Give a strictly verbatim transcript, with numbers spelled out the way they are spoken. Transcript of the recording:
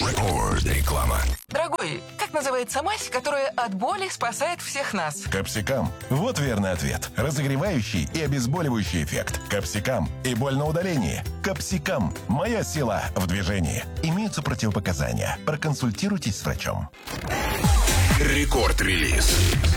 Реклама. Дорогой, как называется мазь, которая от боли спасает всех нас? Капсикам. Вот верный ответ. Разогревающий и обезболивающий эффект. Капсикам. И боль на удалении. Капсикам. Моя сила в движении. Имеются противопоказания. Проконсультируйтесь с врачом. Рекорд-релиз.